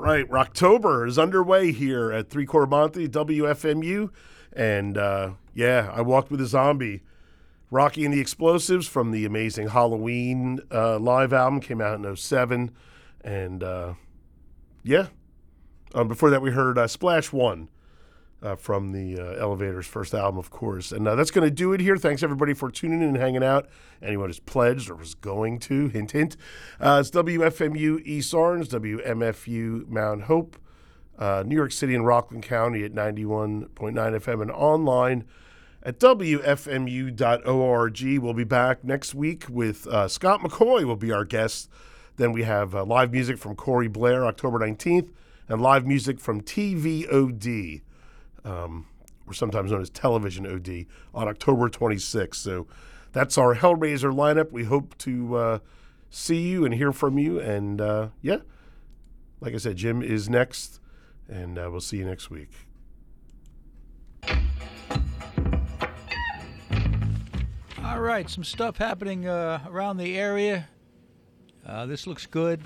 right. Rocktober is underway here at 3 Quarter Monte, WFMU. And, I walked with a zombie. Rocky and the Explosives from the amazing Halloween live album came out in 07. And, before that we heard Splash One from the Elevators' first album, of course. And that's going to do it here. Thanks, everybody, for tuning in and hanging out. Anyone who's pledged or was going to, hint, hint. It's WFMU East Orange, WMFU Mount Hope, New York City and Rockland County at 91.9 FM and online at WFMU.org. We'll be back next week with Scott McCoy will be our guest. Then we have live music from Corey Blair, October 19th, and live music from TVOD, or sometimes known as Television OD, on October 26th. So that's our Hellraiser lineup. We hope to see you and hear from you. And, like I said, Jim is next, and we'll see you next week. All right, some stuff happening around the area. This looks good.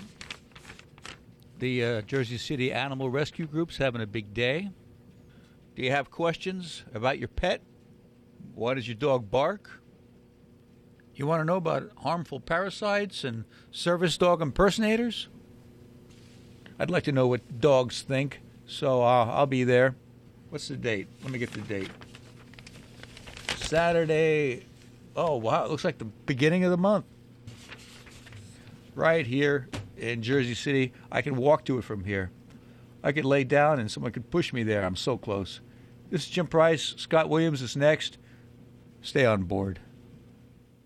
The Jersey City Animal Rescue Group's having a big day. Do you have questions about your pet? Why does your dog bark? You want to know about harmful parasites and service dog impersonators? I'd like to know what dogs think, so I'll be there. What's the date? Let me get the date. Saturday. Oh, wow, it looks like the beginning of the month. Right here in Jersey City. I can walk to it from here. I could lay down and someone could push me there. I'm so close. This is Jim Price. Scott Williams is next. Stay on board.